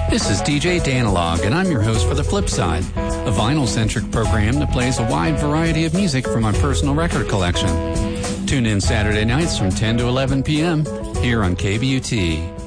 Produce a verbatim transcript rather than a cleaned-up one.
This is D J Danilog, and I'm your host for The Flip Side, a vinyl-centric program that plays a wide variety of music from my personal record collection. Tune in Saturday nights from ten to eleven p.m. here on K B U T.